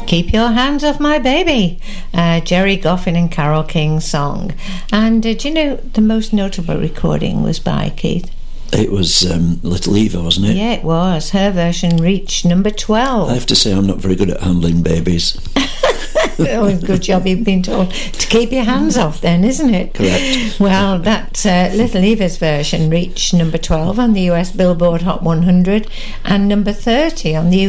Keep Your Hands Off My Baby, Jerry Goffin and Carole King's song. And do you know the most notable recording was by, Keith? It was Little Eva, wasn't it? Yeah, it was. Her version reached number 12. I have to say I'm not very good at handling babies. Oh, good job you've been told to keep your hands off then, isn't it? Correct. Well, that Little Eva's version reached number 12 on the US Billboard Hot 100 and number 30 on the